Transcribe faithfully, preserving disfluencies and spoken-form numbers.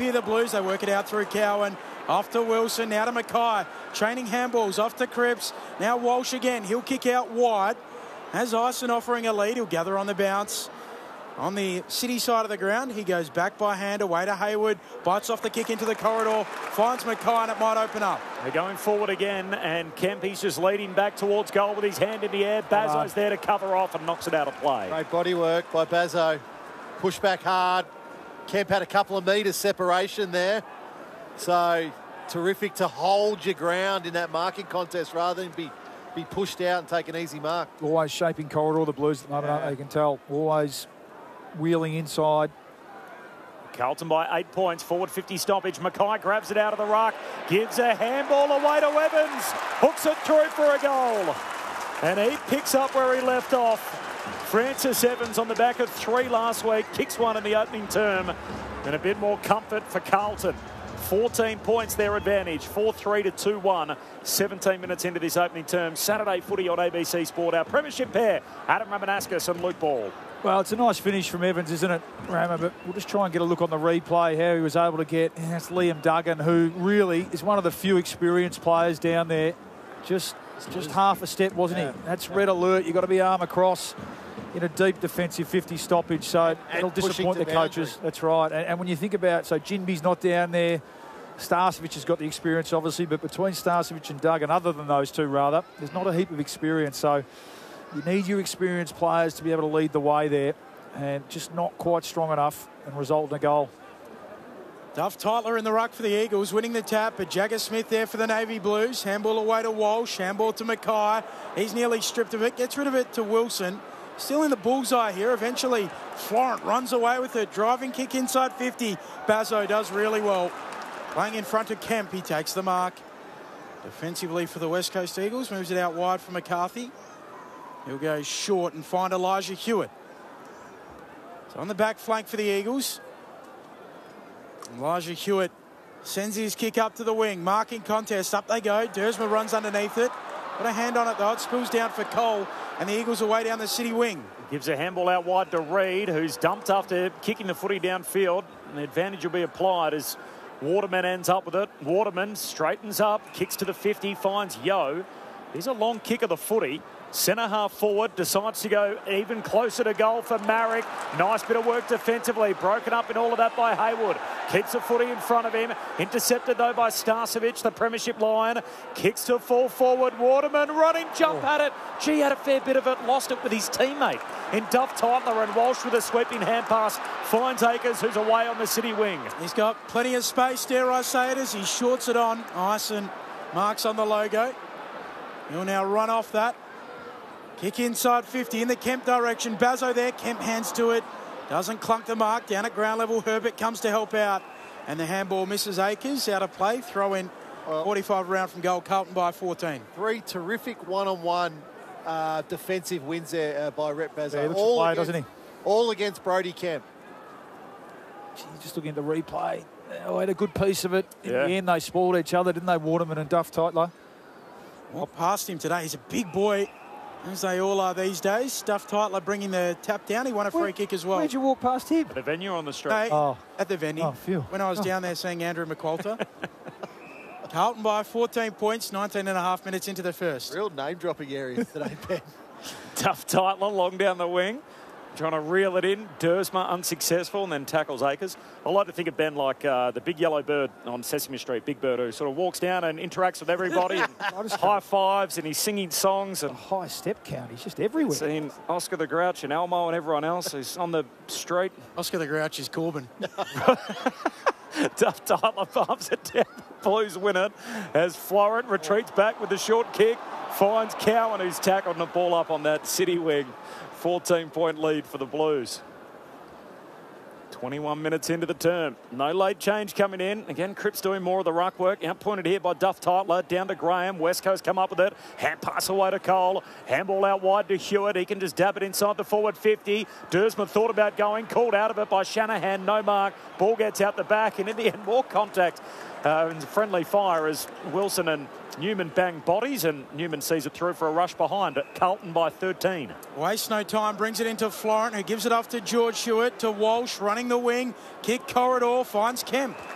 here, the Blues. They work it out through Cowan. Off to Wilson, now to Mackay. Training handballs, off to Cripps. Now Walsh again. He'll kick out wide. As Ison offering a lead, he'll gather on the bounce. On the city side of the ground, he goes back by hand away to Hayward. Bites off the kick into the corridor. Finds Mackay and it might open up. They're going forward again, and Kempy's just leading back towards goal with his hand in the air. Bazzo's there to cover off and knocks it out of play. Great body work by Bazzo. Push back hard. Kemp had a couple of metres separation there. So terrific to hold your ground in that marking contest rather than be, be pushed out and take an easy mark. Always shaping corridor, the Blues at the moment, aren't they? You can tell. Always wheeling inside. Carlton by eight points. Forward fifty stoppage. Mackay grabs it out of the ruck. Gives a handball away to Evans. Hooks it through for a goal. And he picks up where he left off. Francis Evans on the back of three last week. Kicks one in the opening term. And a bit more comfort for Carlton. fourteen points their advantage. four three to two one. seventeen minutes into this opening term. Saturday footy on A B C Sport. Our premiership pair, Adam Ramanauskas and Luke Ball. Well, it's a nice finish from Evans, isn't it, Rama? But we'll just try and get a look on the replay, how he was able to get. And that's Liam Duggan, who really is one of the few experienced players down there. Just, just half a step, wasn't he? That's red alert. You've got to be arm across in a deep defensive fifty stoppage. So it'll disappoint the coaches. That's right. And, and when you think about, so Jinby's not down there. Starcevic has got the experience, obviously, but between Starcevic and Duggan, other than those two, rather, there's not a heap of experience. So you need your experienced players to be able to lead the way there, and just not quite strong enough and result in a goal. Duff Tytler in the ruck for the Eagles, winning the tap, but Jagger Smith there for the Navy Blues. Handball away to Walsh, handball to Mackay. He's nearly stripped of it, gets rid of it to Wilson. Still in the bullseye here. Eventually, Florent runs away with it. Driving kick inside fifty. Bazzo does really well. Playing in front of Kemp, he takes the mark. Defensively for the West Coast Eagles, moves it out wide for McCarthy. He'll go short and find Elijah Hewitt. So on the back flank for the Eagles. Elijah Hewitt sends his kick up to the wing. Marking contest, up they go. Dersma runs underneath it. Got a hand on it though. It spills down for Cole, and the Eagles away down the city wing. Gives a handball out wide to Reid, who's dumped after kicking the footy downfield. And the advantage will be applied as Waterman ends up with it. Waterman straightens up, kicks to the fifty, finds Yo. Here's a long kick of the footy. Centre half forward, decides to go even closer to goal for Marek. Nice bit of work defensively, broken up in all of that by Hayward. Keeps the footy in front of him, intercepted though by Starcevic, the premiership line. Kicks to full forward, Waterman running, jump oh. at it. Gee, had a fair bit of it, lost it with his teammate in Duff Tytler, and Walsh with a sweeping hand pass finds Akers, who's away on the city wing. He's got plenty of space, dare I say it, as he shorts it on. Ison marks on the logo. He'll now run off that. Kick inside fifty in the Kemp direction. Bazzo there. Kemp hands to it. Doesn't clunk the mark. Down at ground level, Herbert comes to help out. And the handball misses Akers. Out of play. Throw in well, forty-five round from goal. Carlton by fourteen. Three terrific one-on-one uh, defensive wins there uh, by Rhett Bazzo. Yeah, he looks all, play, against, doesn't he? all against Brody Kemp. Gee, just looking at the replay. Oh, had a good piece of it. In yeah. the end, they spoiled each other, didn't they, Waterman and Duff Tytler? Well, past him today. He's a big boy, as they all are these days. Duff Tytler bringing the tap down. He won a free Where, kick as well. Where'd you walk past him? At the venue on the street. Hey, Oh. At the venue. Oh, phew. When I was Oh. down there seeing Andrew McQualter. Carlton by fourteen points, nineteen and a half minutes into the first. Real name-dropping areas today, Ben. Duff Tytler long down the wing, trying to reel it in. Dersma unsuccessful, and then tackles Akers. I like to think of Ben like uh, the big yellow bird on Sesame Street, Big Bird, who sort of walks down and interacts with everybody, and high fives, and he's singing songs. And A high step count. He's just everywhere. seen Oscar the Grouch and Elmo and everyone else who's on the street. Oscar the Grouch is Corbin. Duff Tytler bumps it down. The Blues win it as Florent retreats back with the short kick. Finds Cowan, who's tackled the ball up on that city wing. fourteen point lead for the Blues. twenty-one minutes into the term. No late change coming in. Again, Cripps doing more of the ruck work. Outpointed here by Duff Tytler. Down to Graham. West Coast come up with it. Hand pass away to Cole. Handball out wide to Hewitt. He can just dab it inside the forward fifty. Dersma thought about going. Called out of it by Shanahan. No mark. Ball gets out the back. And in the end, more contact. Uh, and friendly fire as Wilson and Newman bang bodies, and Newman sees it through for a rush behind. Carlton by thirteen. Waste no time, brings it into Florent, who gives it off to George Hewitt, to Walsh, running the wing, kick corridor, finds Kemp.